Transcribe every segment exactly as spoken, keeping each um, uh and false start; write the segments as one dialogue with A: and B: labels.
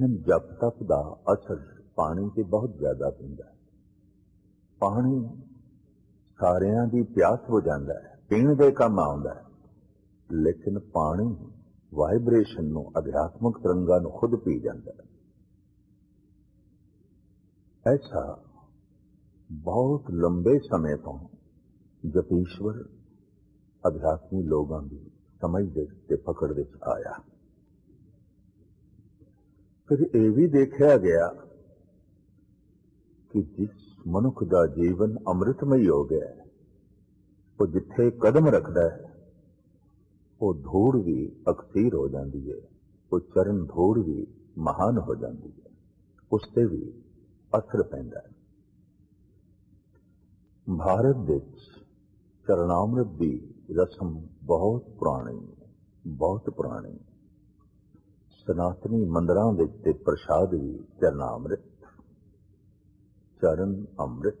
A: जप तप का असर पानी से बहुत ज्यादा पैंदा है। पानी सारियां दी प्यास बुझांदा है, पीण दे काम आउंदा है, लेकिन पानी वाइब्रेशन नूं अध्यात्मक तरंगां नूं खुद पी जांदा है। ऐसा बहुत लंबे समय तो जपीश्वर अध्यात्मी लोगों की समझ दे पकड़ विच आया। फिर यह भी देखा गया कि जिस मनुख का जीवन अमृतमयी हो गया है, वो जिथे कदम रखता है वो धूड़ भी अकसीर हो जाती है, वो चरण धूड़ भी महान हो जाती है, उससे भी असर पैंदा है। भारत विच चरणामृत की रस्म बहुत पुरानी बहुत पुरानी सनातनी मंदिरां विच ते प्रसाद भी चरणामृत, चरण अमृत,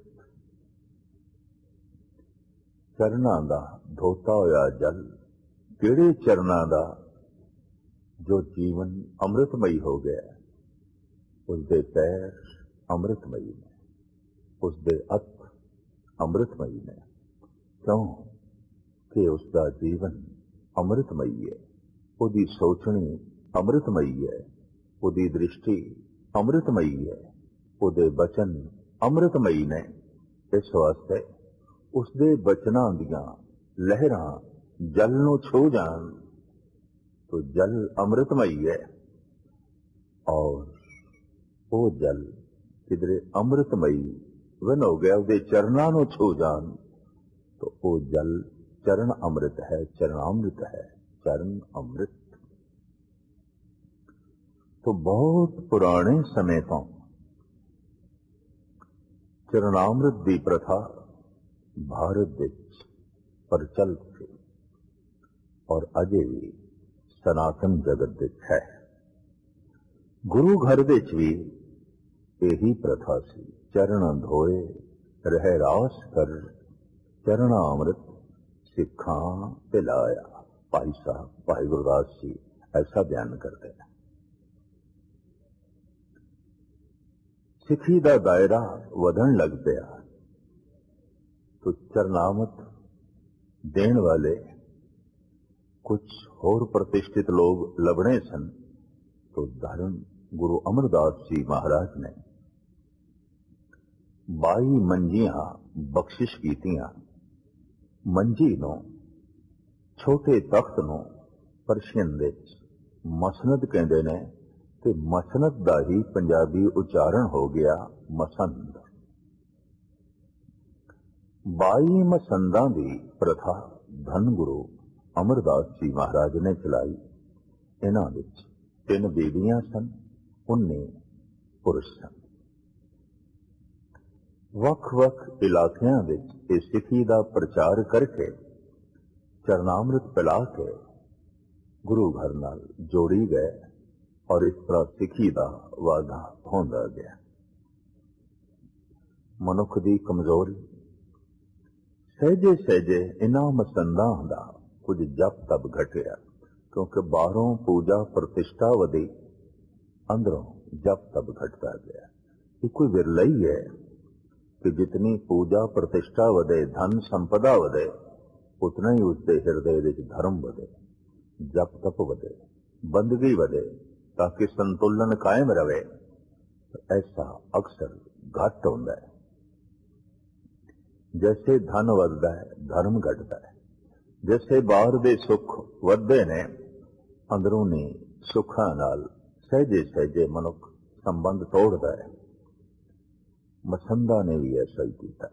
A: चरणां दा धोता होया जल, किहड़े चरणां दा जो जीवन अमृतमयी हो गया, उसदे पैर अमृतमयी ने, उसदे हथ अमृतमयी ने। क्यों कि उसका जीवन अमृतमयी है, उसकी सोचनी अमृतमयी है, उसकी दृष्टि अमृतमयी है, उसदे बचन अमृतमयी ने। इस वास्ते उसदे बचनां दियां लहरां जल नूं छू जान तो जल अमृतमयी है, और वो जल किधरे अमृतमयी वन हो गया, उसदे चरणां नूं छू जान तो वो जल चरण अमृत है, चरणामृत है, चरण अमृत। तो बहुत पुराने समय तो चरणामृत की प्रथा भारत विच प्रचलित थी और अजे भी सनातन जगत विच है। गुरु घर विच भी यही प्रथा सी, चरण धोए रह रास कर, चरणामृत सिखां पिलाया। भाई साहब भाई गुरदास जी ऐसा बयान करते हैं। सिखी का दायरा वधन लग गया तो चरणामृत देने वाले कुछ होर प्रतिष्ठित लोग लभने सन। तो धर्म गुरु अमरदास जी महाराज ने बाई मंजियां बख्शिश कीतियां। मंजी नूं छोटे तख्त नूं परशियन विच मसनद कहंदे ने, ते मसनद का ही पंजाबी उच्चारण हो गया मसंद। बाई मसंदा की प्रथा धन गुरु अमरदास जी महाराज ने चलाई। इन्हां विच तीन बीबियां सन, उन्नी पुरुष सन। वख-वख इलाकियां विच इस सिखी का प्रचार करके चरणामृत पिला के गुरु घर नाल जोड़ी गए और इस तरह सिखी का वाधा होंदा गया। मनुख की कमजोरी सहजे सहजे इन्हां मसंदां दा कुछ जप तप घटिया, क्योंकि बाहरों पूजा प्रतिष्ठा वधी, अंदरों जप तप घटता गया। ये कोई विरला ही है कि जितनी पूजा प्रतिष्ठा वधे, धन संपदा वधे, उतना ही उसके हृदय विच धर्म वधे, जप तप वधे, बंदगी वधे, ताकि संतुलन कायम रहे। ऐसा अक्सर घट होता है। जैसे धन वधदा है धर्म घटता है, जैसे बाहर दे सुख वधदे ने, अंदरूनी सुखां नाल सहजे सहजे मनुख संबंध तोड़ता है। मसंदा ने भी ऐसा ही किया।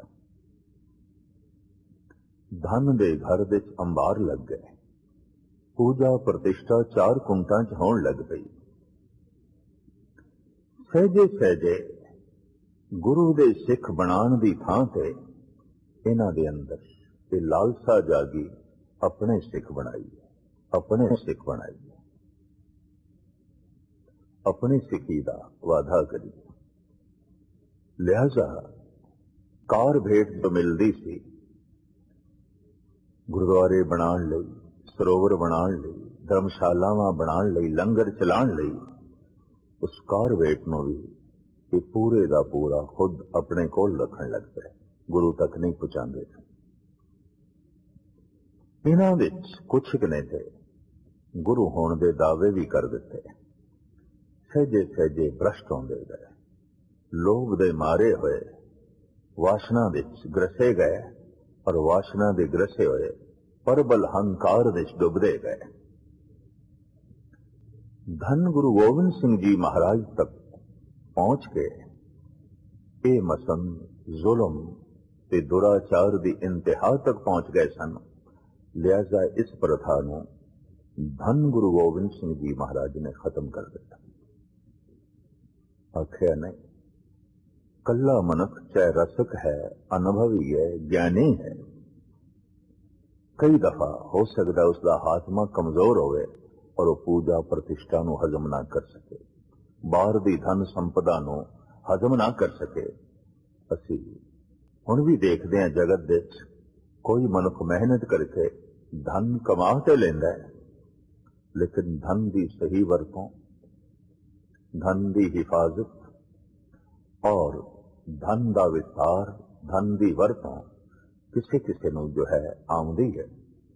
A: धन दे घर विच अंबार लग गए, पूजा प्रतिष्ठा चार कुंटां च होण लग पई। सहजे सहजे गुरु दे सिख बनाण दी थां ते इन्हां दे अंदर ये लालसा जागी, अपने सिख बनाइए, अपने सिख बनाइए, अपनी सिखी दा वादा करिए। लिहाजा कार भेंट जो मिलती सी, गुरुद्वारे बनाण लई, सरोवर बनाण लई, धर्मशालावां बनाण लई, लंगर चलाण लई, उस कारवेट ਨੂੰ ਵੀ ਇਹ ਪੂਰੇ ਦਾ ਪੂਰਾ ਖੁਦ ਆਪਣੇ ਕੋਲ ਰੱਖਣ ਲੱਗ ਪਏ, ਗੁਰੂ ਤੱਕ ਨਹੀਂ ਪਹੁੰਚਾਉਂਦੇ ਸਨ। ਇਹਨਾਂ ਵਿੱਚ ਕੁਛ ਕੁ ਨੇ ਤੇ ਗੁਰੂ ਹੋਣ ਦੇ ਦਾਅਵੇ ਵੀ ਕਰ ਦਿੱਤੇ, ਸਹਿਜੇ ਸਹਿਜੇ ਭ੍ਰਸ਼ਟ ਹੁੰਦੇ ਗਏ, ਲੋਭ ਦੇ ਮਾਰੇ ਹੋਏ ਵਾਸ਼ਨਾ ਵਿੱਚ ਗ੍ਰਸੇ ਗਏ, ਔਰ ਵਾਸ਼ਨਾ ਦੇ ਗ੍ਰਸੇ ਹੋਏ ਪਰਬਲ ਹੰਕਾਰ ਵਿੱਚ ਡੁੱਬਦੇ ਗਏ। ਧੰਨ ਗੁਰੂ ਗੋਬਿੰਦ ਸਿੰਘ ਜੀ ਮਹਾਰਾਜ ਤੱਕ ਪਹੁੰਚ ਕੇ ਇਹ ਮਸੰਦ ਜ਼ੁਲਮ ਤੇ ਦੁਰਾਚਾਰ ਦੀ ਇੰਤਹਾ ਤੱਕ ਪਹੁੰਚ ਗਏ ਸਨ। ਲਿਹਾਜ਼ਾ ਇਸ ਪ੍ਰਥਾ ਨੂੰ ਧੰਨ ਗੁਰੂ ਗੋਬਿੰਦ ਸਿੰਘ ਜੀ ਮਹਾਰਾਜ ਨੇ ਖਤਮ ਕਰ ਦਿੱਤਾ। ਆਖਿਆ ਨਹੀਂ, ਕੱਲਾ ਮਨੁੱਖ ਚਾਹੇ ਰਸਕ ਹੈ, ਅਨੁਭਵੀ ਹੈ, ਗਿਆਨੀ ਹੈ, ਕਈ ਦਫਾ ਹੋ ਸਕਦਾ ਉਸ ਦਾ ਹਾਜ਼ਮਾ ਕਮਜ਼ੋਰ ਹੋਵੇ ਔਰ ਉਹ ਪੂਜਾ ਪ੍ਰਤਿਸ਼ਠਾ ਨੂੰ ਹਜ਼ਮ ਨਾ ਕਰ ਸਕੇ, ਬਾਹਰ ਦੀ ਧਨ ਸੰਪਦਾ ਨੂੰ ਹਜ਼ਮ ਨਾ ਕਰ ਸਕੇ। ਅਸੀਂ ਹੁਣ ਵੀ ਦੇਖਦੇ ਹਾਂ ਜਗਤ ਵਿੱਚ ਕੋਈ ਮਨੁੱਖ ਮਿਹਨਤ ਕਰਕੇ ਧਨ ਕਮਾ ਤੇ ਲੈਂਦਾ ਹੈ, ਲੇਕਿਨ ਧਨ ਦੀ ਸਹੀ ਵਰਤੋਂ, ਧਨ ਦੀ ਹਿਫਾਜ਼ਤ ਔਰ ਧਨ ਦਾ ਵਿਸਥਾਰ, ਧਨ ਦੀ ਵਰਤੋਂ ਕਿਸੇ ਕਿਸੇ ਨੂੰ ਜੋ ਹੈ ਆਉਂਦੀ ਹੈ।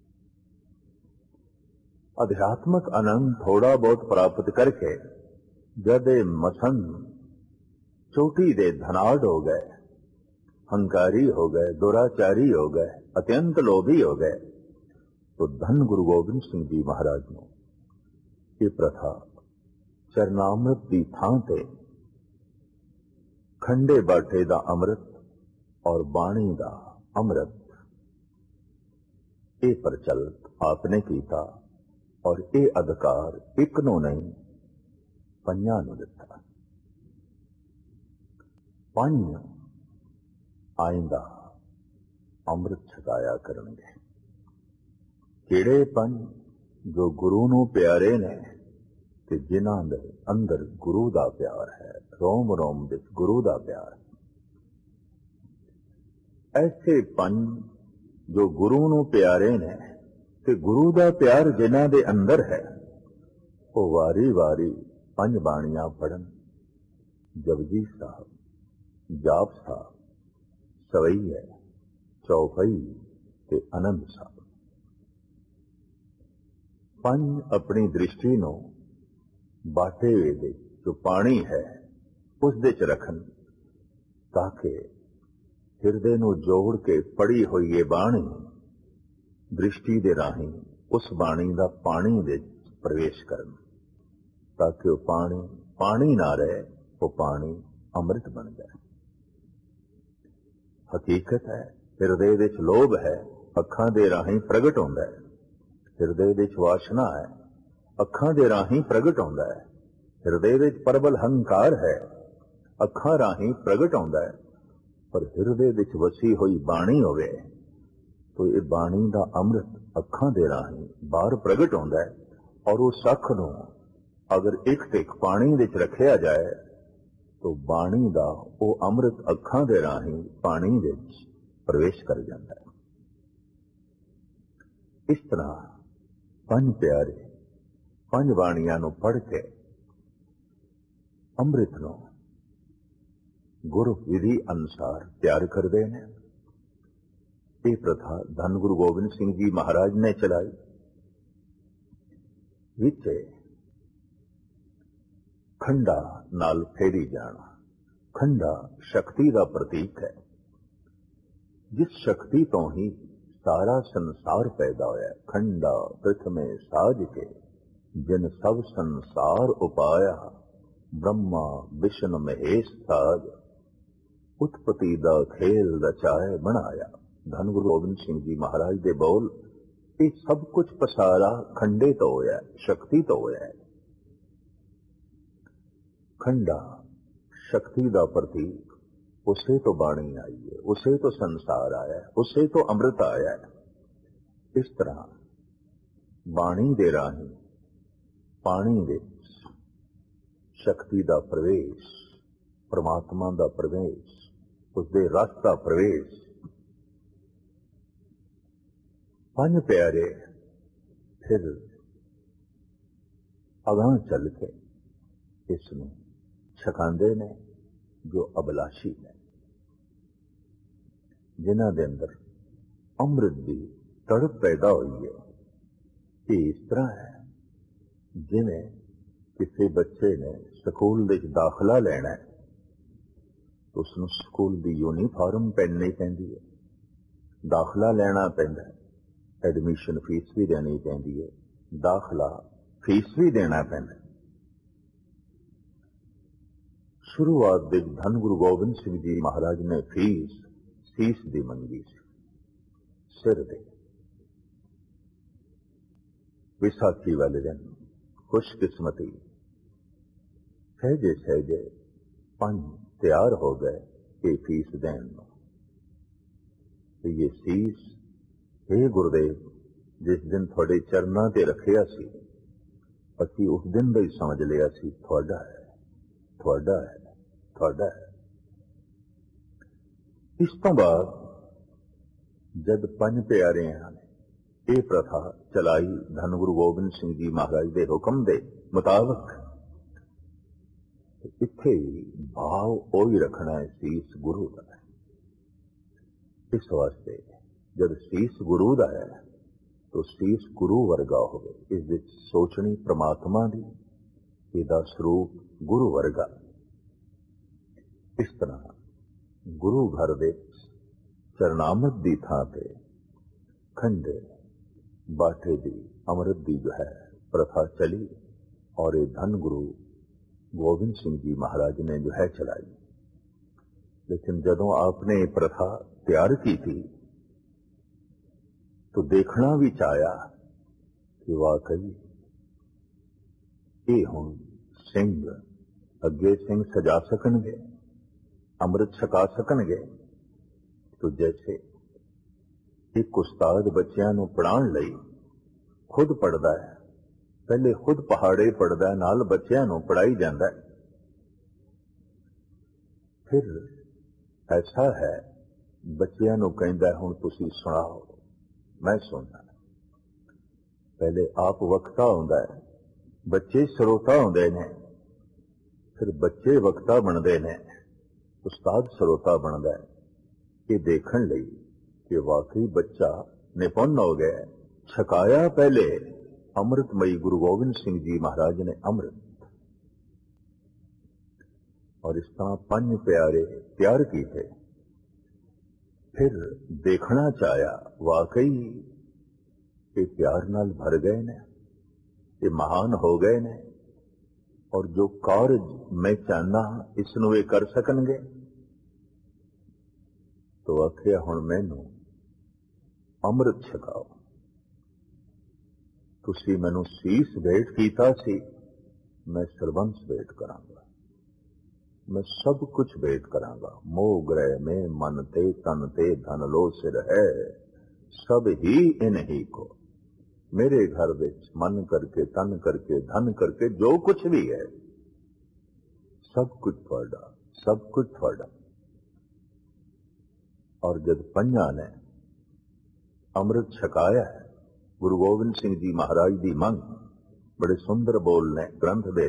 A: ਅਧਿਆਤਮਕ ਆਨੰਦ ਥੋੜਾ ਬਹੁਤ ਪ੍ਰਾਪਤ ਕਰਕੇ ਜਦ ਇਹ ਮਸੰਦ ਚੋਟੀ ਦੇ ਧਨਾਢ ਹੋ ਗਏ, ਹੰਕਾਰੀ ਹੋ ਗਏ, ਦੁਰਾਚਾਰੀ ਹੋ ਗਏ, ਅਤਿਅੰਤ ਲੋਭੀ ਹੋ ਗਏ, तो धन गुरु गोबिंद सिंह जी महाराज ने ये प्रथा चरनामृत की थां ते खंडे बाटे दा अमृत और बाणी दा अमृत ये प्रचलित आपने कीता और ये अधिकार एक नू नहीं पंजां नू दिता। पंज आइंदा अमृत छकाया करनगे। किहड़े पंज? जो गुरु नू प्यारे ने ते जिन्हां दे अंदर गुरु दा प्यार है, रोम रोम विच गुरु दा प्यार है। ऐसे पंज जो गुरु नू प्यारे ने ते गुरु दा प्यार जिन्हां दे अंदर है, वो वारी वारी पंज बाणियां पढ़न। जपजी साहब, जाप साहब, सवैया, चौपाई ते आनंद साहब। पंज अपनी दृष्टि नू बाटे दे जो पानी है उस दे च रखन, ताकि हिरदे नू जोड़ के पढ़ी हुई ये बाणी दृष्टि दे राही उस बाणी दा पानी दे प्रवेश करन, ताकि वो पानी पानी ना रहे, वो पानी अमृत बन जाए। हकीकत है हिरदे विच लोभ है, अखां दे राही प्रगट होंदा है। हिरदे विच वासना है, अखां दे राही प्रगट होंदा है। हिरदे विच परबल हंकार है, अखां राही प्रगट होंदा है। पर हिरदे विच वसी हुई बाणी होवे तो ये बाणी दा अमृत अखां दे राही बाहर प्रगट होंदा है, और उस अख नू अगर एक टिक पानी विच रखिया जाए तो बाणी दा वो अमृत अखां दे राही पानी विच प्रवेश कर जाता है। इस तरह पंज प्यारे पंज बाणियां नू पढ़ के अमृत नू गुरु विधि अनुसार तैयार करते हैं। ये प्रथा धन गुरु गोबिंद सिंह जी महाराज ने चलाई। विचे खंडा नाल फेरी जाना। खंडा शक्ति का प्रतीक है। जिस शक्ति तो ही सारा संसार पैदा होया। खंडा प्रथमे साज के जिन सब संसार उपाया, ब्रह्मा विष्णु महेश साज, उत्पत्ति दा खेल रचाए बनाया। धन गुरु गोबिंद सिंह जी महाराज दे बोल, ये सब कुछ पसारा खंडे तो होया, शक्ति तो होया। खंडा शक्ति दा प्रतीक, उसे तो बाणी आई है, उसे तो संसार आया है, उसे तो अमृत आया है। इस तरह बाणी दे राही पानी विच शक्ति दा प्रवेश, परमात्मा दा प्रवेश, उसदे रस दा प्रवेश। पंज प्यारे फिर अगां चल के इस नूं छकांदे ने जो अभिलाषी ने, जिन्हां दे अंदर अमृत की तड़प पैदा हुई है। ये इस तरह है जिवें किसी बच्चे ने स्कूल विच दाखला लेना है तो उसनूं स्कूल की यूनीफॉर्म पहननी पैंदी है, दाखला लेना पैंदा है, एडमिशन फीस भी देनी पैंदी है, दाखला फीस भी देना पैंदा है। शुरुआत विच धन गुरु गोबिंद सिंह जी महाराज ने फीस सीस दी मंगी सी, सिर दे। विसाखी वाले दिन खुशकिस्मती सहजे सहजे पंज तैयार हो गए ये फीस देन। ये सीस हे गुरुदेव जिस दिन थोड़े चरणों ते रखिया सी, असी उस दिन भी समझ लिया सी थोड़ा है, थोड़ा है, थोड़ा है। इस तो बाद जद पंज प्यारियां ने यह प्रथा चलाई धन गुरु गोबिंद सिंह जी महाराज के हुक्म के मुताबिक, इत्थे भाव ओही रखना है सीस गुरु का है। इस वास्ते जब सीस गुरु का है तो सीस गुरु वर्गा हो, इस विच सोचनी परमात्मा की, इहदा स्वरूप गुरु वर्गा। इस तरह गुरु घर दे चरणामृत की थां ते खंडे बाटे दी अमृत की जो है प्रथा चली और ये धन गुरु गोबिंद सिंह जी महाराज ने जो है चलाई। लेकिन जदों आपने ये प्रथा तैयार की थी तो देखना भी चाया कि वाकई ये हुण सिंह अगे सिंह सजा सकणगे, अमृत छका सकणगे। तो जैसे एक उस्ताद बच्चों को पढ़ाने लई खुद पढ़ता है, पहले खुद पहाड़े पढ़ता है, नाल बच्चों को पढ़ाई जाता है। फिर ऐसा है बच्चों को कहता है हुण तुसी सुनाओ, मैं सुनना। पहले आप वक्ता होंदा है, बच्चे श्रोता होंदे ने, फिर बच्चे वक्ता बनते हैं, उस्ताद श्रोता बनता है। ये देखने लई कि वाकई बच्चा निपुण हो गया, छकाया पहले अमृतमयी गुरु गोबिंद सिंह जी महाराज ने अमृत, और इस तरह पंज प्यारे प्यार किए। फिर देखना चाया वाकई ये प्यार नाल भर गए ने, ये महान हो गए ने, और जो कार्य मैं चाहना इसनूं ये कर सकणगे। तो आखिया हुण मैनू अमृत छकाओ, तुसी मैनू सीस भेंट कीता सी, मैं सरबंस भेंट करांगा, मैं सब कुछ भेंट करांगा। मोह ग्रह में मन ते तन ते धन लो सिर है, सब ही इन ही को। मेरे घर विच मन करके तन करके धन करके जो कुछ भी है सब कुछ थोड़ा, सब कुछ थोड़ा। और जब पंजा ने अमृत छकाया है, गुरु गोबिंद सिंह जी महाराज की मंग बड़े सुंदर बोल ने ग्रंथ दे,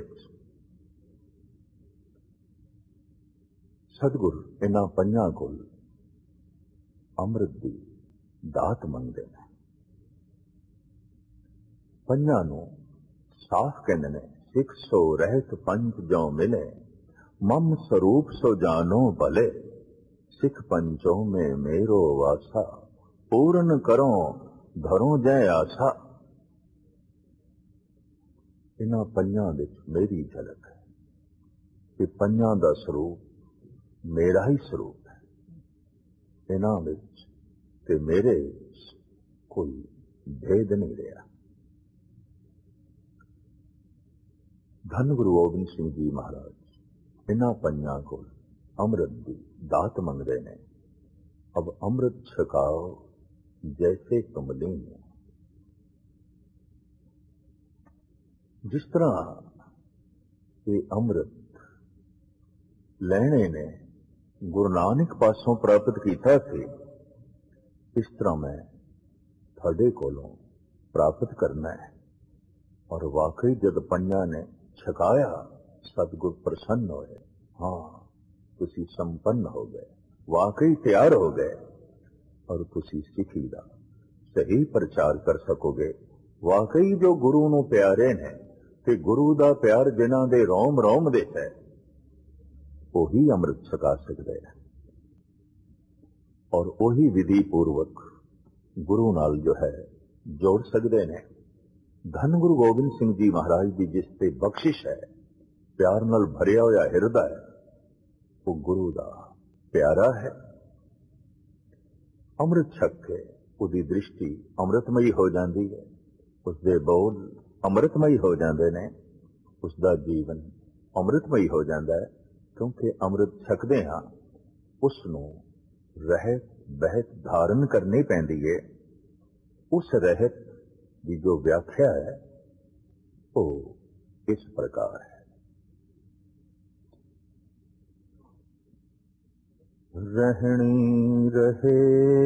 A: सतगुरु इन्हां पंजां कोल अमृत की दात मंगते हैं। पंजां नूं साफ कहंदे ने, सिख सो रहत पंच जो मिले, मम स्वरूप सो जानो भले, सिख पंचों में मेरो वासा, पूर्ण करो धरो जय आशा। इन्हां पंजां विच मेरी झलक है, कि पंजां दा स्वरूप मेरा ही स्वरूप है, इन्हां विच ते मेरे कोई भेद नहीं रहा। धन गुरु गोबिंद सिंह जी महाराज इन्हां पंजां कोल अमृत की दात मंगते ने। अब अमृत छकाओ जैसे तुम लीन। जिस तरह ये अमृत लेने ने गुरु नानक पासों प्राप्त किया थे, इस तरह मैं थोड़े कोलों प्राप्त करना है। और वाकई जब पंजा ने छकाया सतगुर प्रसन्न होए, हाँ तुसी संपन्न हो गए, वाकई तैयार हो गए और तुसी सिखी दा सही प्रचार कर सकोगे। वाकई जो गुरु नूं प्यारे ने ते गुरु दा प्यार जिन्हां दे रोम रोम दे है, वही अमृत छका सकदे हैं और वही विधि पूर्वक गुरु नाल जो है जोड़ सकते हैं। धन गुरु गोबिंद सिंह जी महाराज की जिस ते बख्शिश है, प्यार नाल भरिया होया हिरदा है, वो गुरु दा प्यारा है। अमृत छक के उसकी दृष्टि अमृतमयी हो जाती है, उसके बोल अमृतमयी हो जाते हैं, उसका जीवन अमृतमयी हो जाता है। क्योंकि अमृत छकदे हाँ उसनों रहत बहत धारण करनी पैंदी है। उस रहत की जो व्याख्या है वो इस प्रकार है। रहनी रहे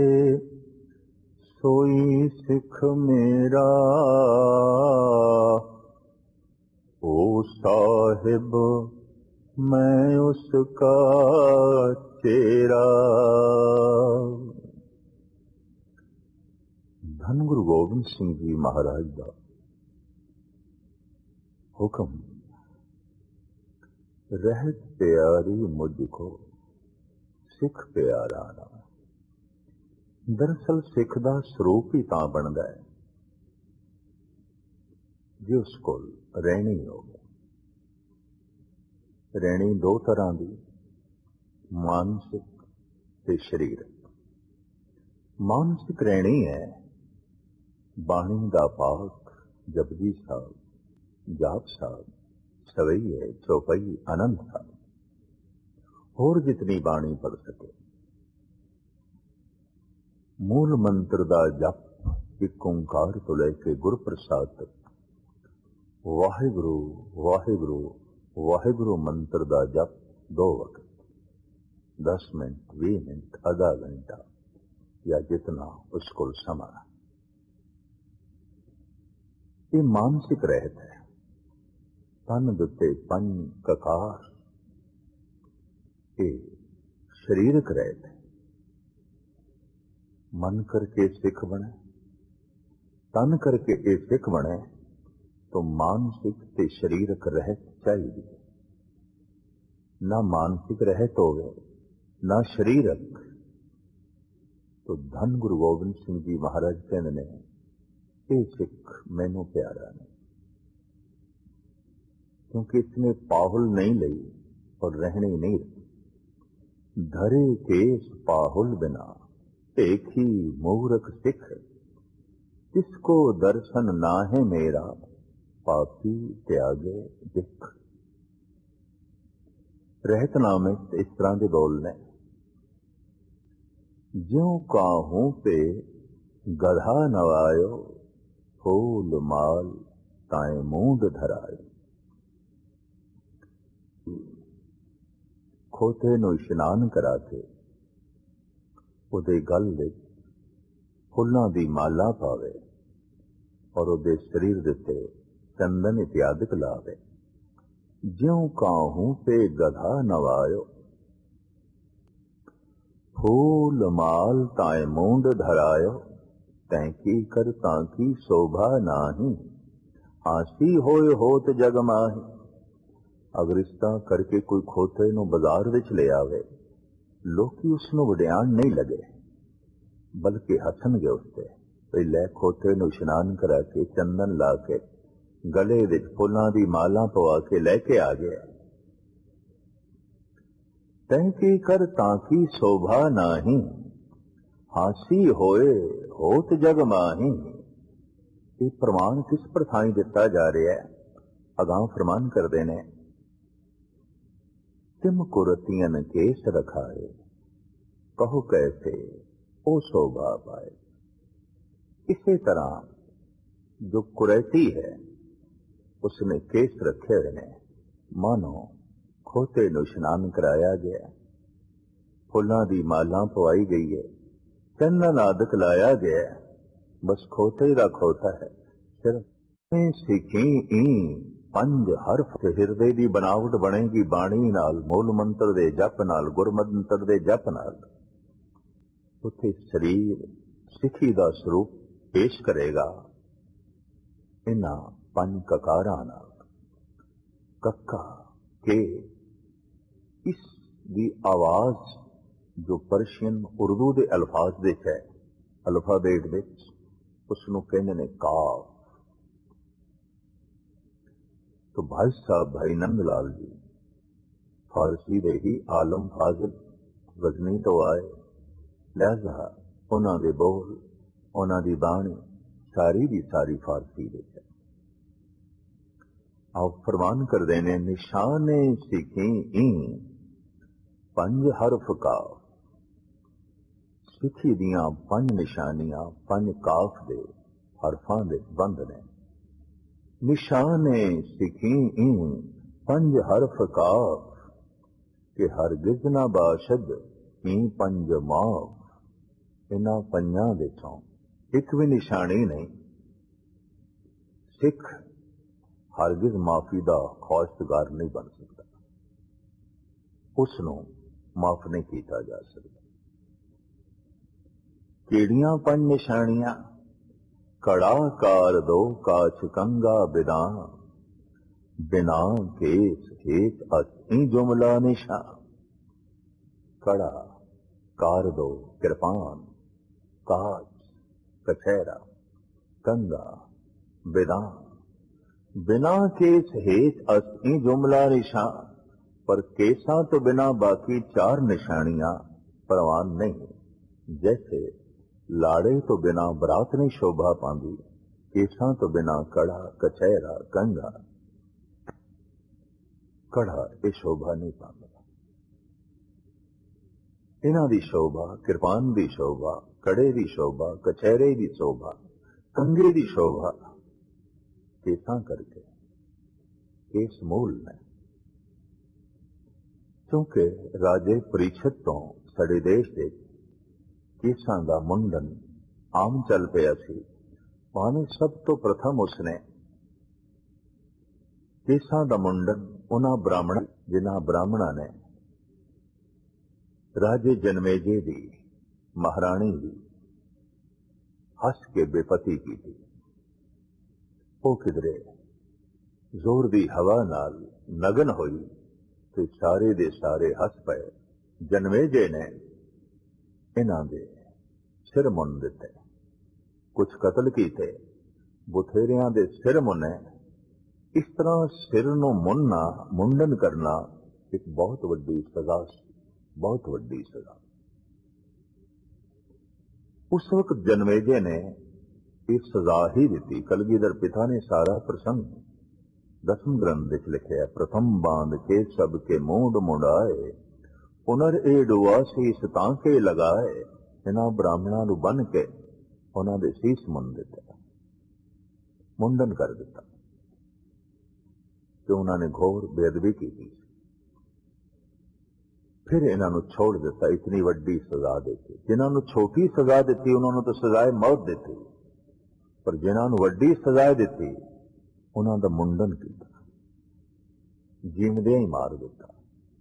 A: सोई सिख मेरा, ओ साहिब मैं उसका चेरा। धन गुरु गोबिंद सिंह जी महाराज का हुक्म, रहत प्यारी मुझको सिख प्यारा ना। दरअसल सिख का स्वरूप ही तां बनता है जो उस कोल रहनी हो। रहनी दो तरह की, मानसिक ते शरीरक। मानसिक रहनी है बाणी दा पाक, जपजी साहब, जाप साहब, सवैये, चौपाई, आनंद साहब, होर जितनी बाणी पढ़ सके। मूल मंत्र दा जप एक ओंकार तो लेके गुर प्रसाद तक, वाहिगुरु वाहिगुरु वाहिगुरु मंत्र दा जप दो वक्त, दस मिनट, बीस मिनट, आधा घंटा या जितना उसको समा। ये मानसिक रहत है। तन दुते पंज ककार, ये शरीरक रहत है। मन करके सिख बने, तन करके ये सिख बने तो मानसिक ते शरीरक रहत चाहिए। ना मानसिक रहत होवे ना शरीरक तो धन गुरु गोबिंद सिंह जी महाराज कहते ने ये सिख मैनू प्यारा नहीं, क्योंकि इसने पाहुल नहीं ली और रहने नहीं रही। धरे केस पाहुल बिना एक ही मूर्ख सिख, इसको दर्शन ना है मेरा पापी त्यागे दिख। रहतनामे इस तरह के बोलने, ज्यों काहूं पे गधा नवायो, फूल माल ताए मूंद धरायो। खोते नूं इशनान करा के उहदे गल विच फुल्लां दी माला पावे और उहदे शरीर दे उत्ते चंदन इत्यादिक लावे। ज्यों काहूं पे गधा नवायो, फूल माल ताए मूंद धरायो। तैंकी कर तांकी शोभा नाही, हासी होए होत जग माही। अगर इस तरह करके कोई खोते नूं बाजार विच ले आवे, लोकी उसनूं वडियाण नहीं लगे बल्कि हसणगे उसते। पहले खोते नूं इशनान करा के चंदन ला के गले विच फुल्लां दी माला पवा के लैके आ गया। तैंकी कर तांकी शोभा नाही, हासी होए होत जग माही। ये प्रमाण किस प्रथाई दिता जा रहा है? अगां फरमान करते ने, तिम कुरतियन केस रखाए, कहो कैसे ओ शोभा पाए। इसी तरह जो कुरैती है उसने केस रखे हुए ने, मानो खोते नूं इशनान कराया गया, फुल्लां दी माला पवाई गई है, चंदन आदक लाया गया, बस खोते ही दा खोता है। सिर्फ सिखी ई पंज हरफ हिरदे दी बनावट बनेगी बाणी नाल, मूल मंत्र दे जप नाल, गुरमंत्र दे जप नाल। उत्थे शरीर सिखी दा स्वरूप पेश करेगा इन्हां पंज ककारां नाल। कक्का के इस दी आवाज जो पर्शियन उर्दू दे अल्फाज दे है, अल्फाबेट विच उसनूं कहंदे ने काफ। तो भाई साहब भाई नंद लाल जी फारसी दे ही आलम फाजिल गजनी तो आए, लिहाजा उन्हां दे बोल उन्हां दी बाणी सारी दी सारी फारसी दे है। आप फरमान कर देने निशाने सिखी ई पंज हरफ काफ। सिखी दियां पंज निशानियां पंज काफ दे हरफां दे बंद ने। निशाने सिखी ई पंज हरफ काफ, के हरगिज ना बाशद ई पंज माफ। इन्हां पंजां दे चों एक भी निशानी नहीं। सिख हरगिज माफी दा ख्वाहिशगार नहीं बन सकता, उसनूं माफ नहीं किया जा सकता। केड़ियां पंज निशानियां? कड़ा कार दो काछ कंगा बिना, बिना केस हेत असी जुमला निशा। कड़ा कार दो कृपान, काच कछहरा, कंगा बिना, बिना केस हेत असी जुमला निशा। पर केसां तो बिना बाकी चार निशानियां परवान नहीं। जैसे लाड़े तो बिना बरात नहीं शोभा पांदी, केसां तो बिना कड़ा कछहरा कंगा कड़ा ये शोभा नहीं पांदा। इन्हां दी शोभा, कृपान दी शोभा, कड़े दी शोभा, कछहरे दी शोभा, कंगे दी शोभा केसां करके केस मूल ने। क्योंकि राजे परीक्षित तो साडे देश दे केसां दा मुंडन आम चल पिया सी। भावें सब तो प्रथम उसने केसां दा मुंडन उन्हां ब्राह्मण जिन्हां ब्राह्मणा ने राजे जनमेजे दी महाराणी दी हस के बेपती की थी। वो किधरे जोर दी हवा नाल नगन होई ते सारे दे सारे हस पे। जनमेजे ने इन्हां दे सिर मुन दिते, कुछ कतल कीते, बुथेरियां दे सिर मुने। इस तरह सिर नूं मुनना, मुंडन करना एक बहुत वड्डी सजा सी, बहुत वड्डी सजा। उस वक्त जनमेजे ने एक सजा ही दी। कलगीधर पिता ने सारा प्रसंग दसम ग्रंथ विच लिखिया। प्रथम बांध के सबके मूड मुंडाए, पुनर ए डुआ सीस तांके लगाए। इन्हां ब्राह्मणां नूं बन के उन्हां दे सीस मुन दिते, मुंडन कर दिता कि उन्हां ने घोर बेअदबी की। फिर इन्हां नूं छोड़ दिता, इतनी वड्डी सजा देती। जिन्हां नूं छोटी सजा दिती उन्हां नूं तो सजाए मौत दिती, पर जिन्हां नूं वड्डी सजा दिती उन्हां दा मुंडन कीता, जीवदियां ही मार दिता।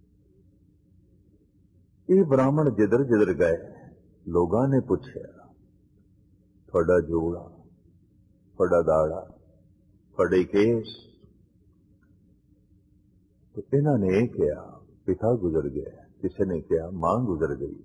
A: ये ब्राह्मण जिधर जिधर गए लोगां ने पूछया, थोड़ा जोड़ा, थोड़ा दाड़ा, थोड़े केस। तो इन्हां ने कहा पिता गुजर गया, किसी ने कहा मां गुजर गई।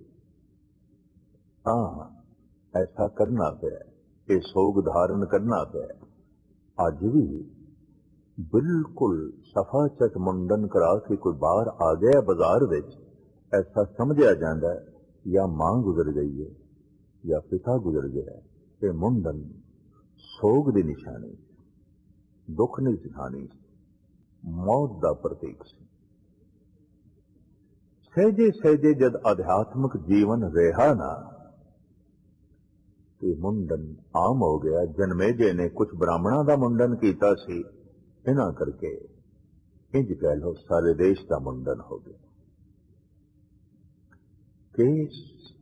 A: हाँ, ऐसा करना पे, ये सोग धारण करना पे। अज भी बिल्कुल सफा चट मुंडन करा के कोई बाहर आ गया बाजार विच, ऐसा समझा जाता है या मां गुजर गई है या पिता गुजर गया है। ये मुंडन सोग की निशानी, दुख की निशानी, मौत का प्रतीक सी। सहजे सहजे जद आध्यात्मिक जीवन रहा ना, तो मुंडन आम हो गया। जनमेजे ने कुछ ब्राह्मणों का मुंडन किया सी, इन्हां करके इंज कह लो सारे देश का मुंडन हो गया। केस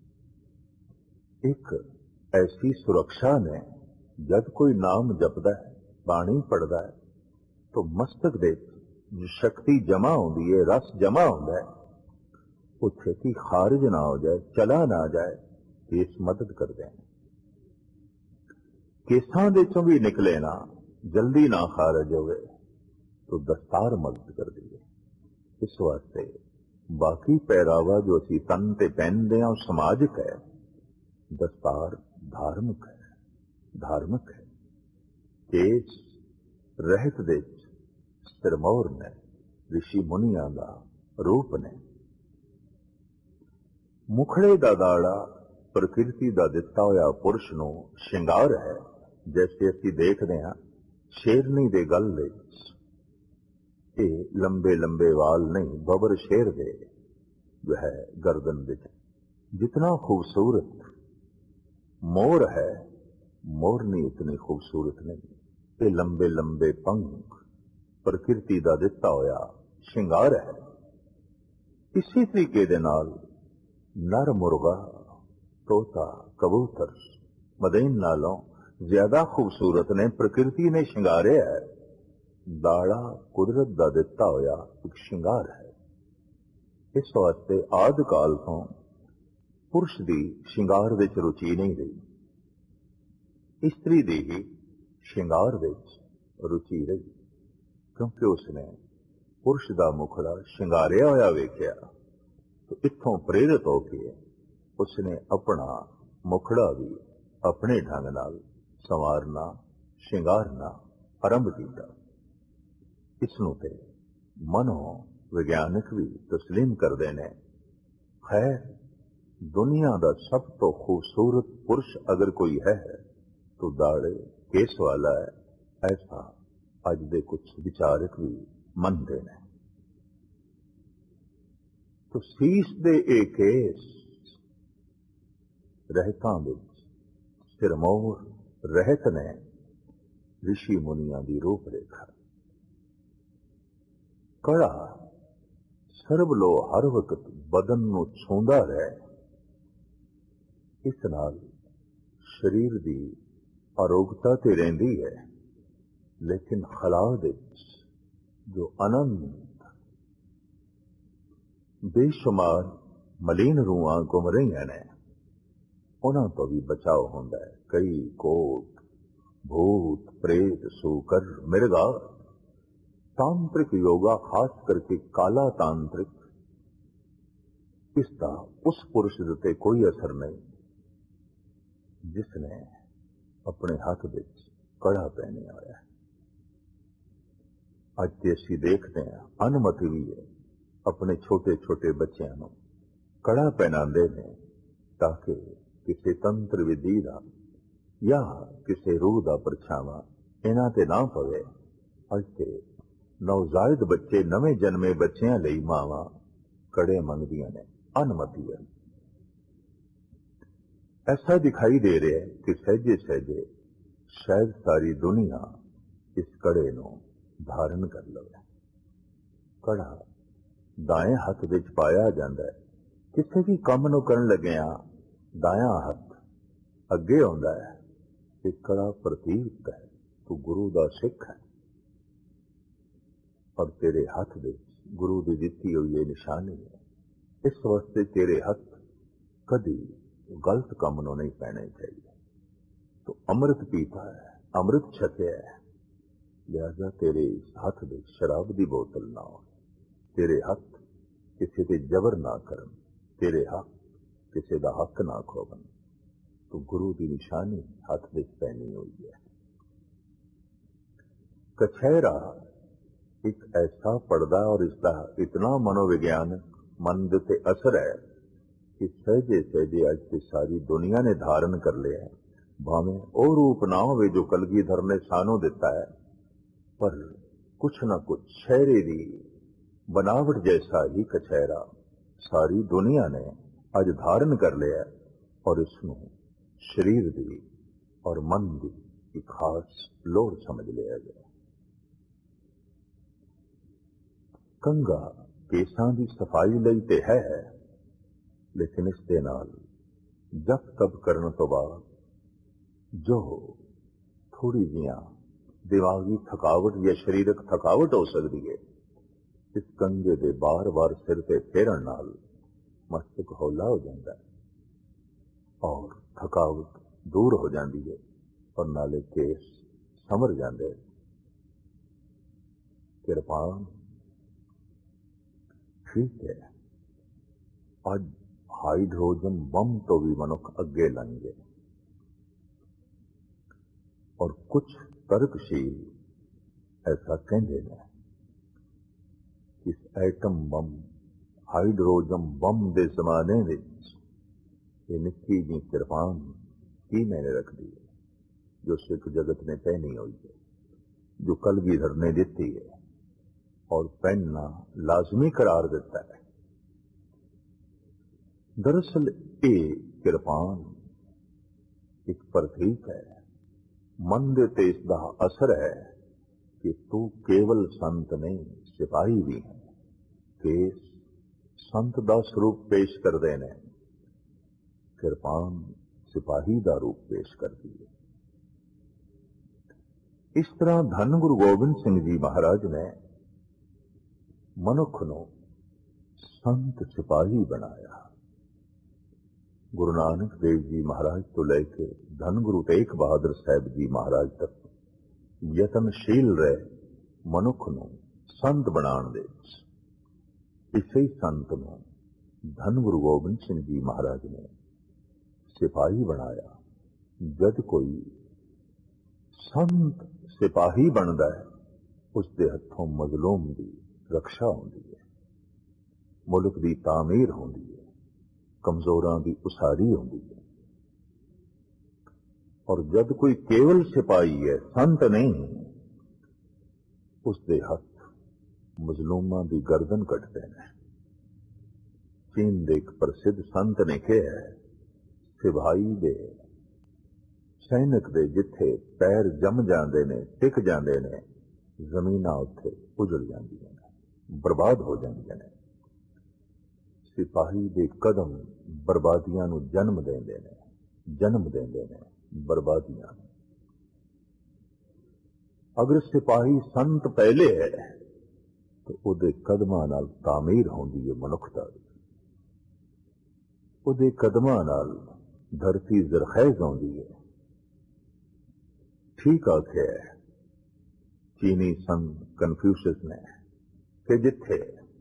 A: एक ऐसी सुरक्षा ने, जब कोई नाम जपदा है, बाणी पढ़दा है, तो मस्तक दे शक्ति जमा होती है, रस जमा होता है, वो छेती खारिज ना हो जाए, चला ना जाए, इस मदद करते हैं। केसां दे चों भी निकले ना, जल्दी ना खारिज होवे तो दस्तार मदद कर दी है। इस वास्ते बाकी पहरावा जो असी तन ते पहनते हैं समाजिक है, दस्तार धार्मिक है, धार्मिक है। केस रहत दे सिरमौर ने, ऋषि मुनिया का रूप ने। मुखड़े का दाड़ा प्रकृति का दिता होया पुरुष नूं श्रृंगार है। जैसे असी देखते हैं शेरनी दे गल दे ये लंबे लंबे वाल नहीं, बबर शेर दे जो है गर्दन विच। जितना खूबसूरत मोर है, मोरनी इतनी खूबसूरत नहीं। ये लंबे लंबे पंख प्रकृति का दिता होया श्रृंगार है। इसी तरीके दे नाल नर मुर्गा, तोता, कबूतर मदीन नालों ज्यादा खूबसूरत ने, प्रकृति ने श्रृंगारे है। दाड़ा कुदरत का दिता होया एक श्रृंगार है। इस वास्ते आदि काल तो पुरुष की श्रृंगार विच रुचि नहीं रही, स्त्री की ही श्रृंगार विच रुचि रही, क्योंकि उसने पुरुष का मुखड़ा श्रृंगारिया होया वेख्या। तो इत्थों प्रेरित होकर उसने अपना मुखड़ा भी अपने ढंग नाल संवारना, श्रृंगारना आरंभ किया। इसनूं ते मनो विज्ञानिक भी तस्लीम करते हैं। खैर, दुनिया का सब तो खूबसूरत पुरुष अगर कोई है तो दाड़े केस वाला है, ऐसा अज दे कुछ विचारक भी मनते हैं। तो सीस दे ए केस रहतां विच सिरमौर रहत ने ऋषि मुनिया की रूप रेखा। कड़ा सरबलो हर वक्त बदन नूं छूंदा रहे, इस नाल शरीर की आरोग्यता ते रहिंदी है। लेकिन खला दे जो अनंत बेशुमार मलीन रूहां घुम रही ने, उन्हां तो भी बचाव होंदा है। कई कोट भूत प्रेत सूकर मिर्गा। तांत्रिक योगा, खास करके काला तांत्रिक, इसका उस पुरुष उत्ते कोई असर नहीं जिसने अपने हाथ विच कड़ा पहने आया है। अज ते असीं देखते हैं अनुमति भी है अपने छोटे छोटे बच्चों को कड़ा पहनाते हैं ताकि किसी तंत्र विधि का या किसी रूह का परछावा इन्हां ते ना पवे। अज ते नवजायद बच्चे, नवे जन्मे बच्चों लई मावां कड़े मंगदियां ने, अनुमति है। ऐसा दिखाई दे रहा है कि सहजे सहजे शायद सारी दुनिया इस कड़े नूं धारण कर लवे। कड़ा दाएं हाथ विच पाया जाता है। किसी भी काम नूं करन लगिया दायां हाथ अगे आउंदा है। ये कड़ा प्रतीक है तू गुरु दा सिख है और तेरे हाथ विच गुरु दी दित्ती हुई ये निशानी है। इस वास्ते तेरे हाथ कभी गलत काम नूं नहीं पैने चाहिए। तो अमृत पीता है, अमृत छकिया है, लिहाजा तेरे इस हाथ में शराब की बोतल ना हो, तेरे हाथ किसी के जबर ना करन, तेरे हाथ किसी का हक ना खोवन। तो गुरु की निशानी हाथ में पहनी हुई है। कछहरा एक ऐसा पर्दा और इसका इतना मनोविज्ञानिक मन के असर है कि सहजे सहजे आज से सारी दुनिया ने धारण कर लिया है। भावें ओ रूप ना हो जो कलगीधर ने सानू दिता है, पर कुछ न कुछ चेहरे की बनावट जैसा ही कछहरा सारी दुनिया ने आज धारण कर लिया और इसमें शरीर की और मन की एक खास लोड़ समझ लिया गया। कंगा केसां की सफाई लई ते है, लेकिन इस दे नाल जप तप करने तो बाद जो थोड़ी जियां दिमागी थकावट या शरीरक थकावट हो सकती है। इस कंघे दे बार बार सिर ते फेरन नाल मस्तक हौला हो जाता है और थकावट दूर हो जाती है और नाले केस समर जाते हैं। किरपान ठीक है, अज हाइड्रोजन बम तो भी मनुख अगे लंघ गए और कुछ तर्कशील ऐसा कहते हैं कि इस एटम बम हाइड्रोजन बम के जमाने में ये निक्की जी किरपान की मैंने रख दी है जो सिख जगत ने पहनी हुई है, जो कलगीधर ने दी है और पहनना लाजमी करार देता है। दरअसल ये किरपान एक प्रतीक है, मन दे ते इसदा असर है कि तू केवल संत नहीं सिपाही भी है। केस संत दा स्वरूप पेश करते हैं, किरपान सिपाही दा रूप पेश करती है। इस तरह धन गुरु गोबिंद सिंह जी महाराज ने मनुख नूं संत सिपाही बनाया। गुरु नानक देव जी महाराज तो लेके धन गुरु तेग बहादुर साहब जी महाराज तक यतनशील रहे मनुख नूं संत बनाने दे। इसे संत नूं धन गुरु गोबिंद सिंह जी महाराज ने सिपाही बनाया। जद कोई संत सिपाही बनता है उसके हथों मजलूम की रक्षा होती है, मुल्क की तामीर होती है, कमजोरां की उसारी होती है। और जब कोई केवल सिपाही है संत नहीं, उसके हथ मजलूमां की गर्दन कटते हैं। चीन के एक प्रसिद्ध संत ने कहा है, सिपाही दे सैनिक दे जिथे पैर जम जाते ने टिक जाते ने जमीनां उत्थे उजड़ जांदियां ने, बर्बाद हो जांदियां ने। सिपाही दे कदम बर्बादियां नूं जन्म देंदे ने, जन्म देंदे ने बर्बादियां। अगर सिपाही संत पहले है तो उहदे कदमां नाल तामीर होंदी है मनुखता दी, उहदे कदमां नाल धरती जरखैज होंदी है। ठीक आख्या है चीनी संत कन्फ्यूशियस ने कि जिथे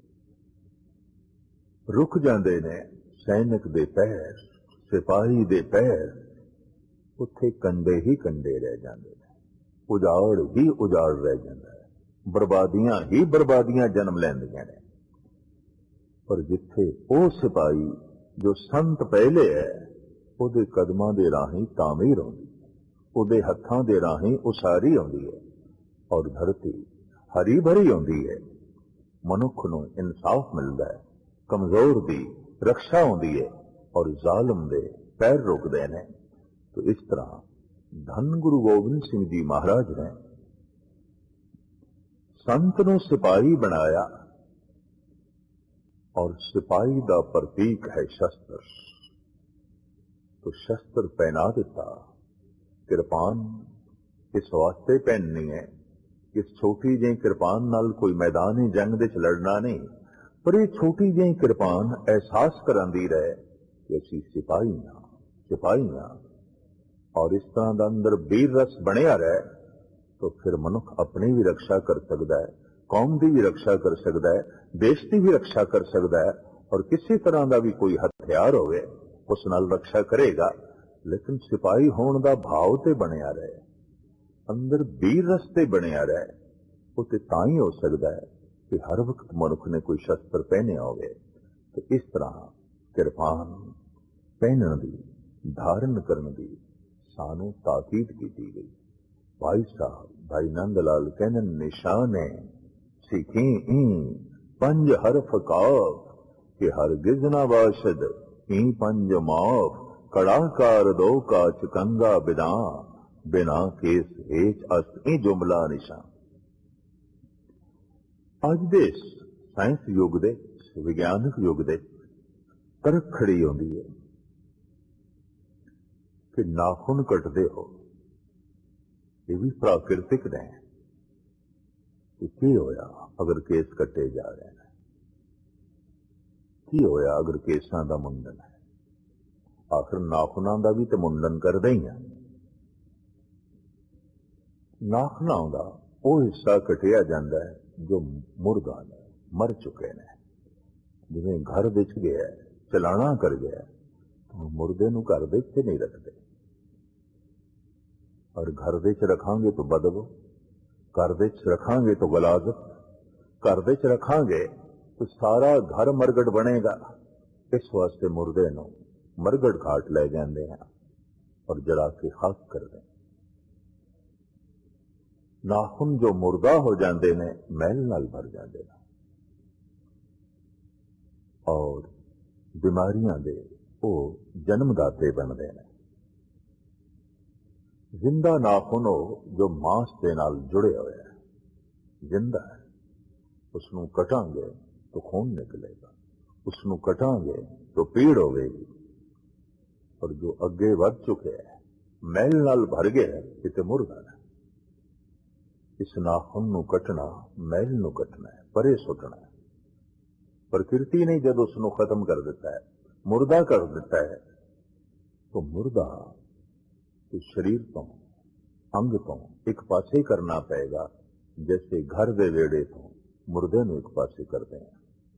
A: रुक जाते ने सैनिक दे पैर, सिपाही दे पैर, उत्थे कंडे ही कंडे रह जाते हैं, उजाड़ ही उजाड़ रह जाता है, बर्बादियां ही बर्बादियां जन्म लैंदियां ने। पर जिथे वो सिपाही जो संत पहले है उहदे कदमां दे राही तामीर होंदी है, उहदे हत्थां दे राही उसारी होंदी है और धरती हरी भरी होंदी है। मनुख नूं इंसाफ मिलता है, कमजोर दी रक्षा होंदी है और जालिम दे पैर रुकते हैं। तो इस तरह धन गुरु गोबिंद सिंह जी महाराज ने संत नूं सिपाही बनाया और सिपाही का प्रतीक है शस्त्र। तो शस्त्र पहना दिता। किरपान इस वास्ते पहननी है कि छोटी जी किरपान नाल कोई मैदानी जंग दे च लड़ना नहीं, पर यह छोटी जी किरपान एहसास करांदी रहे कि असीं सिपाही हां, सिपाही हां। और इस तरह का अंदर वीर रस बनिया रहे तो फिर मनुख अपनी भी रक्षा कर सकता है, कौम की भी रक्षा कर सकता है, देश की भी रक्षा कर सकता है और किसी तरह का भी कोई हथियार होवे उस नाल रक्षा करेगा। लेकिन सिपाही होने का भाव ते बनिया रहे, अंदर वीर रस ते बनिया रहे, वो ते तां ही हो सकता है कि हर वक्त मनुख ने कोई शस्त्र पहने होवे। तो इस तरह किरपान पहनने की, धारण करने की सानू ताकीद की गई। भाई साहब भाई नंदलाल कहने निशाने सीखी ई पंज हरफ काफ कि हर गिज ना बाशद ई पंज माफ कड़ाकार दो का चकंगा बिना बिना केस हेच अस्त ई जुमला निशान। अज दे साइंस युग दे विज्ञानक युग दे तरक खड़ी होंदी है कि नाखून कटदे हो ये भी प्राकृतिक ने की होया अगर केस कट्टे जा रहे हैं, की होया अगर केसां दा मुंडन है। आखिर नाखुनां दा भी तो मुंडन करदे ही हैं। नाखुनां दा वो हिस्सा कटिया जाता है जो मुर्दा ने, मर चुके ने। जिवें घर विच गया चलाना कर गया तो मुर्दे नूं घर विच नहीं रखते, और घर विच रखांगे तो बदबू, घर विच रखांगे तो गलाजत, घर विच रखांगे तो सारा घर मरगट बनेगा। इस वास्ते मुर्दे नूं मरगट घाट ले जाते हैं और जला के खाक कर दें। नाखुन जो मुर्दा हो जाते ने मैल नाल भर जाते हैं और बीमारियां दे वो जन्मदाते बनते हैं। जिंदा नाखुन हो जो मांस के नाल जुड़े हुए है, जिंदा है, उसनों कटांगे तो खून निकलेगा, उसनों कटांगे तो पीड़ होगी। और जो अगे बढ़ चुके हैं मैल नाल भर गया इते मुर्दा है। इस नाखुन नूं कटना, मैल नूं कटना है, परे सुटना है। प्रकृति ने जब उसनों खत्म कर देता है, मुर्दा कर देता है, तो मुर्दा तो शरीर तो अंग तो एक पासे करना पड़ेगा, जैसे घर दे वेड़े तो मुर्दे नूं एक पासे करते हैं।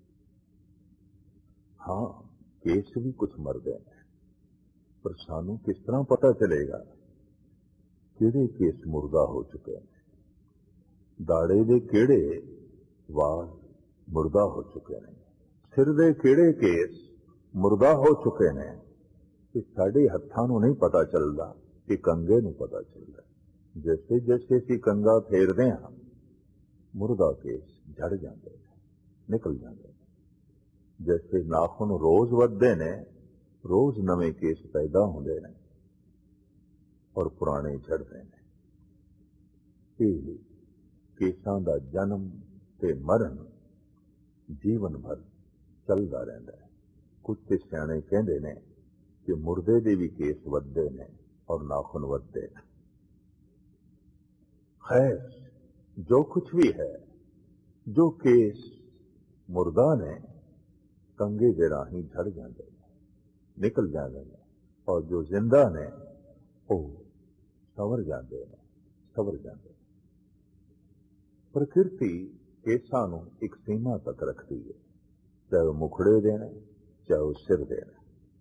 A: हाँ, केस भी कुछ मरदे हैं, पर सानू किस तरह पता चलेगा किहड़े केस मुर्दा हो चुके हैं? दाड़े दे किहड़े वाल मुर्दा हो चुके हैं, सिर दे किहड़े केस मुर्दा हो चुके हैं। कि साडे हत्थां नूं नहीं पता चलता कि कंगे नूं पता चलता। जैसे जैसे असीं कंगा फेरदे हां मुर्दा केस झड़ जाते हैं, निकल जाते हैं। जैसे नाखुन रोज वधदे ने, रोज नवे केस पैदा होंदे ने और पुराने झड़ते हैं। ये केसां दा जन्म ते मरण जीवन भर चलदा रहिंदा है। कुछ ते सियाणे कहंदे ने कि मुर्दे दे भी केस वधदे ने और नाखुन वधदे ने। खैर, जो कुछ भी है, जो केस मुर्दा ने कंगे दे राही झड़ जाते हैं, निकल जाते हैं, और जो जिंदा ने वो सवर जाते हैं, सवर जाते हैं। प्रकृति केसां नूं एक सीमा तक रखती है, चाहे वो मुखड़े देने, चाहे वो सिर देने।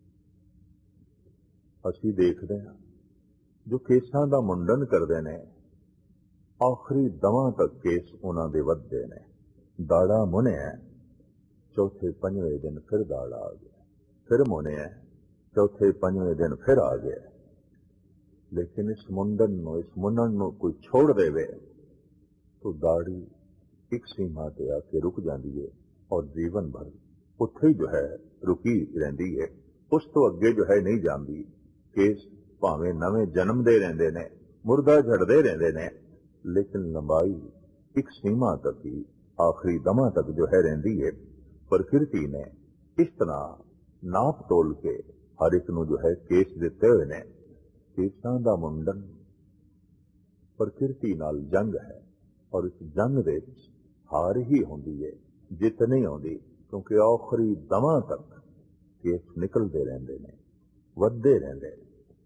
A: असीं देखते हैं जो केसां दा मुंडन करते हैं, आखिरी दमा तक केस उन्हां दे वधदे ने। दाड़ा मुनिया, चौथे पंजवें दिन फिर दाड़ा आ गया, फिर मुनिया, चौथे पंजवें दिन फिर आ गया। लेकिन इस मुंडन नूं, इस मुन्नण नूं कोई छोड़ देवे तो दाड़ी एक सीमा ते आके रुक जाती है और जीवन भर उत्थे ही जो है रुकी रहती है, उस तो अगे जो है नहीं जाती। केस भावें नवे जन्म दे रहिंदे ने, मुर्दा झड़दे रहिंदे ने, लेकिन लंबाई एक सीमा तक ही आखिरी दमा तक जो है रहिंदी है। प्रकृति ने इस तरह नाप तोल के हर एक नूं जो है केस दिते हुए ने। केसां दा मुंडन प्रकृति नाल जंग है और इस जंग दे हार ही होंदी है, जित नहीं होंदी, क्योंकि आखिरी दमा तक केस निकलते रहते हैं, वधदे रहते हैं।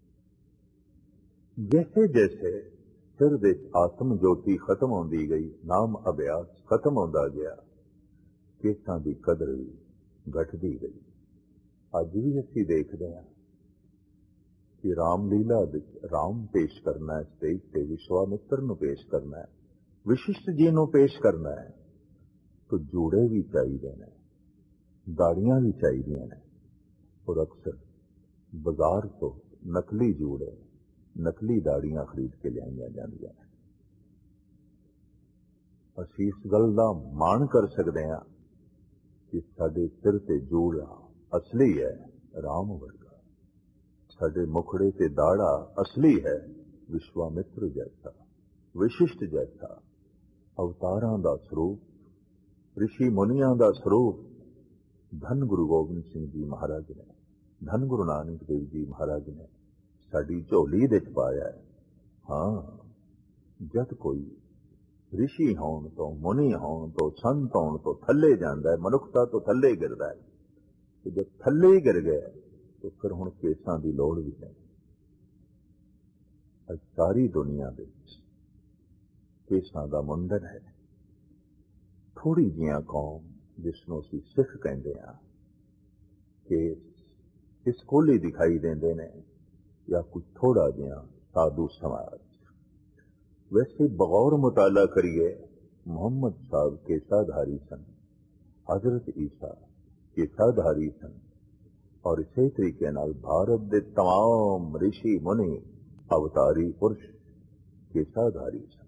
A: जैसे जैसे सिर दे आत्म ज्योति खत्म होंदी गई, नाम अभ्यास खत्म होंदा गया, केसां दी कदर भी घटदी गई। अज भी असीं देखते हैं कि रामलीला विच राम पेश करना है, स्टेज ते विश्वामित्र नूं पेश करना है, विशिष्ट जी नूं पेश करना है, तो जूड़े भी चाहिए ने, दाड़ियां भी चाहिए ने। और अक्सर बाजार तो नकली जूड़े, नकली दाड़ियां खरीद के लियाईयां जांदियां ने। असीं इस गल दा माण कर सकते हैं कि साडे सिर ते जूड़ा असली है, राम वर्गा। साडे मुखड़े ते दाड़ा असली है, विश्वामित्र जैसा, विशिष्ट जैसा। अवतारां दा स्वरूप, ऋषि मुनियां दा स्वरूप धन गुरु गोबिंद सिंह जी महाराज ने, धन गुरु नानक देव जी महाराज ने साडी झोली दे पाया है। हाँ, जद कोई ऋषि होण तो मुनि होण तो संत होण तो थले जांदा है, मनुखता तो थले गिरदा है, तो जब थले ही गिर गया तो फिर हुण केसां दी लोड़ भी नहीं। अज सारी दुनिया दे केसां दा मुंडन है। थोड़ी जिहियां कौम जिसनों असीं सिख कहंदे हां, केस इस कोल ही दिखाई देंदे ने, या कुछ थोड़ा जिहा साधु समाज। वैसे बगौर मुताला करिए, मोहम्मद साहब केसाधारी सन, हजरत ईसा केसाधारी सन, और इसे तरीके नाल भारत दे तमाम ऋषि मुनि अवतारी पुरुष केसाधारी सन।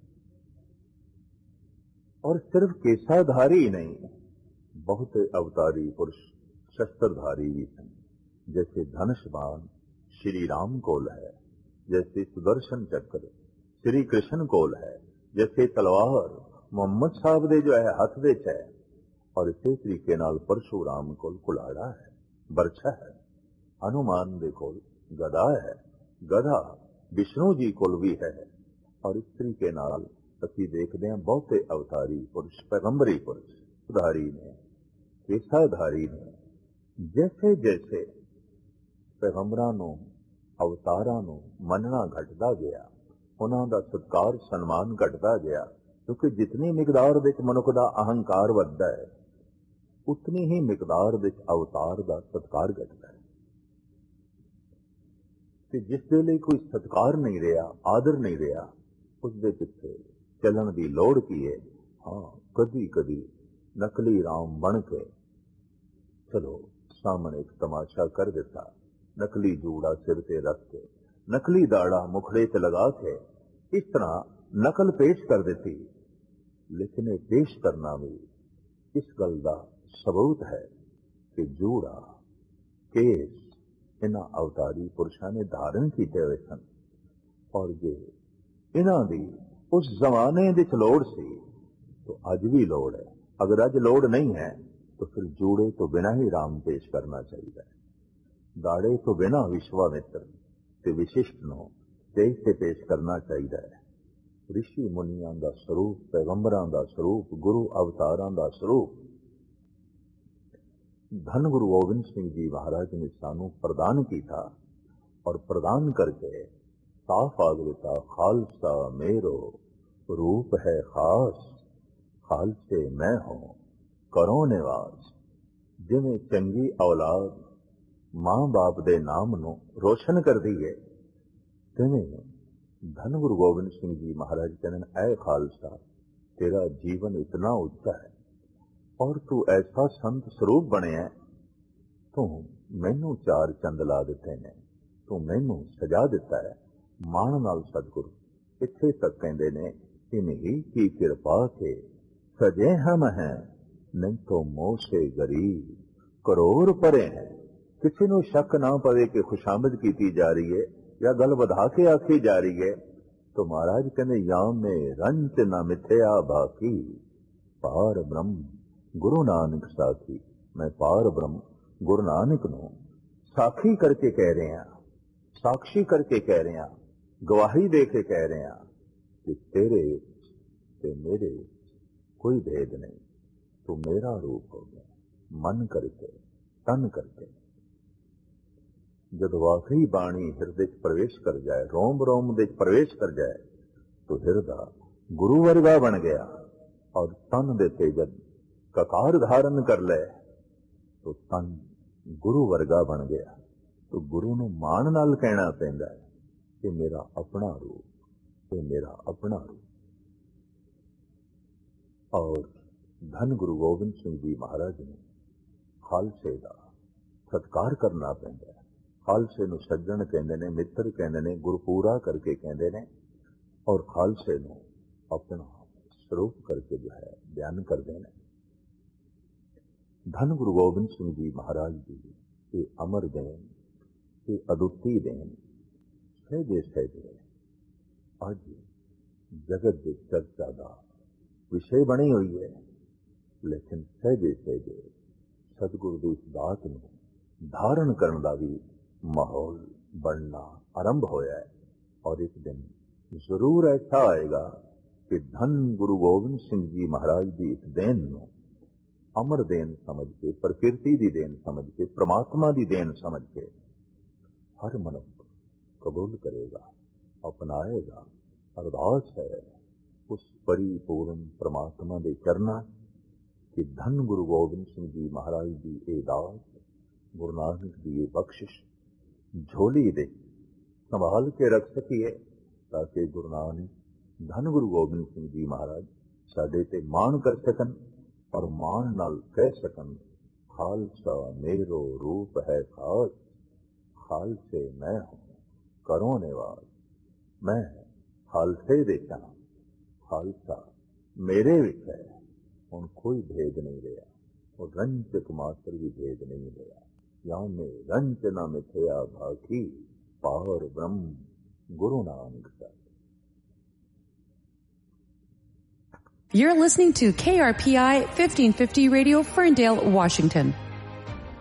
A: और सिर्फ केसाधारी ही नहीं, बहुत अवतारी पुरुष शस्त्रधारी भी सन। जैसे धनुष्बाण श्री राम कोल है, जैसे सुदर्शन चक्र श्री कृष्ण कोल है, जैसे तलवार मोहम्मद साहब दे जो है हथ विच है, और इसे तरीके नाल परशुराम कोल कुलाड़ा है, बरछा है। हनुमान दे कोल गदा है, गधा विष्णु जी कोल भी है। और इस तरीके नाल असीं देखते हैं बहुते अवतारी पुरुष पैगंबरी पुरुष धारी ने, केसाधारी ने। जैसे जैसे पैगंबरां नूं अवतारां नूं मनना घटदा गया, उन्हां दा सत्कार सन्मान घटदा गया, क्योंकि जितनी मिकदार विच मनुख दा अहंकार वधदा है, उतनी ही मिकदार विच अवतार दा सत्कार घटदा है। ते जिस वेले कोई सत्कार नहीं रहा, आदर नहीं रहा, उस दे पिछे चलन की लोड़ की है। हाँ, कदी कदी नकली राम बन के चलो सामने एक तमाशा कर देता, नकली जूड़ा सिर ते रख के, नकली दाड़ा मुखड़े ते लगा के, इस तरह नकल पेश कर देती। लेकिन ये पेश करना भी इस गल का सबूत है कि जूड़ा केस इन्हां अवतारी पुरुषां ने धारण किए हुए सन, और जे इन्हां दी उस जमाने विच लोड़ सी तो अज भी लोड़ है। अगर अज लोड़ नहीं है तो फिर जूड़े तो बिना ही राम पेश करना चाहिए, दाड़े तो बिना विश्वामित्र ते विशिष्ट नो तेज से पेश करना चाहिए है। ऋषि मुनियां दा स्वरूप, पैगंबरां दा स्वरूप, गुरु अवतारां दा स्वरूप धन गुरु गोबिंद सिंह जी महाराज ने सानू प्रदान किया, और प्रदान करके साफ आग दिता, खालसा मेरो रूप है खास, खालसे मैं हूं करो निवास। जिवें चंगी औलाद मां बाप दे नाम नू रोशन कर दी है, तिवें धन गुरु गोबिंद सिंह जी महाराज कहने, ऐ खालसा तेरा जीवन इतना उच्चा है, और तू ऐसा संत स्वरूप बने है, तू मैनू चार चंद ला दिते ने, तू मैनू सजा दिता है। मान नाल सतगुरु इत्थे तक कहते ने, इन्हीं की कृपा के सजे हम हैं, नहीं तो मोह से गरीब करोड़ परे हैं। किसी को शक ना पवे कि खुशामद की जा रही है या गल बधा के आखी जा रही है, तो महाराज कहते, या में रंच न मिथ्या बाकी, पार ब्रह्म गुरु नानक साखी। मैं पार ब्रह्म गुरु नानक नूं साखी करके कह रहे हैं, साक्षी करके कह रहे हैं, गवाही दे के कह रहे हैं कि तेरे ते मेरे कोई भेद नहीं, तू मेरा रूप हो गया, मन करके तन करके। जब वाकई बाणी हृदय प्रवेश कर जाए, रोम रोम दे प्रवेश कर जाए, तो हृदय गुरु वर्गा बन गया, और तन दे ते जब ककार धारण कर ले तो तन गुरु वर्गा बन गया। तो गुरु नूं मान नाल कहना पैंदा है कि मेरा अपना रूप, ये मेरा अपना रूप। और धन गुरु गोबिंद सिंह जी महाराज ने खालसे का सत्कार करना पैंदा है। खालसे नूं सज्जण कहंदे ने, मित्र कहंदे ने, गुरपूरा करके कहंदे ने, और खालसे नूं अपना स्वरूप करके जो है बयान करते हैं। धन गुरु गोबिंद सिंह जी महाराज जी ये अमर देन, ये अदुੱਤੀ देन सहजे सहजे अज जगत की चर्चा का विषय बनी हुई है। लेकिन सहजे सहजे सतगुरु की इस बात में धारण करने का भी माहौल बनना आरंभ होया है। और एक दिन ਜ਼ਰੂਰ ਐਸਾ ਆਏਗਾ ਕਿ ਧੰਨ ਗੁਰੂ ਗੋਬਿੰਦ ਸਿੰਘ ਜੀ ਮਹਾਰਾਜ ਦੀ ਇਸ ਦੇਣ ਨੂੰ ਅਮਰ ਦੇਣ ਸਮਝ ਕੇ, ਪ੍ਰਕਿਰਤੀ ਦੀ ਦੇਣ ਸਮਝ ਕੇ, ਪ੍ਰਮਾਤਮਾ ਦੀ ਦੇਣ ਸਮਝ ਕੇ ਹਰ ਮਨੁੱਖ ਕਬੂਲ ਕਰੇਗਾ, ਅਪਣਾਏਗਾ। ਅਰਦਾਸ ਹੈ ਉਸ ਪਰਿਪੂਰਨ ਪ੍ਰਮਾਤਮਾ ਦੇ ਚਰਨਾਂ ਕਿ ਧੰਨ ਗੁਰੂ ਗੋਬਿੰਦ ਸਿੰਘ ਜੀ ਮਹਾਰਾਜ ਦੀ ਇਹ ਦਾਤ, ਗੁਰੂ ਨਾਨਕ ਦੀ ਇਹ ਬਖਸ਼ਿਸ਼ ਝੋਲੀ ਦੇ ਸੰਭਾਲ ਕੇ ਰੱਖ ਸਕੀਏ, ਤਾਂ ਕਿ ਗੁਰੂ ਨਾਨਕ ਧੰਨ ਗੁਰੂ ਗੋਬਿੰਦ ਸਿੰਘ ਜੀ ਮਹਾਰਾਜ ਸਾਡੇ ਤੇ ਮਾਣ ਕਰ ਸਕਣ ਔਰ ਮਾਣ ਨਾਲ ਕਹਿ ਸਕਣ, ਖਾਲਸਾ ਮੇਰੋ ਰੂਪ ਹੈ ਖਾਸ, ਖਾਲਸੇ ਮੈਂ ਹੂੰ ਕਰੋ ਨਿਵਾਸ। ਮੈਂ ਖਾਲਸੇ ਦੇ ਚਾਂ, ਖਾਲਸਾ ਮੇਰੇ ਵਿੱਚ ਹੈ। ਹੁਣ ਕੋਈ ਭੇਦ ਨਹੀਂ ਰਿਹਾ, ਉਹ ਰੰਚਕ ਮਾਤਰ ਵੀ ਭੇਦ ਨਹੀਂ ਰਿਹਾ। ਯਾਨੇ ਰੰਚ ਨਾ ਮਿਥਿਆ ਭਾਖੀ, ਪਾਰ ਬ੍ਰਹਮ Guru Nanak Sahib.
B: You're listening to K R P I fifteen fifty Radio, Ferndale, Washington.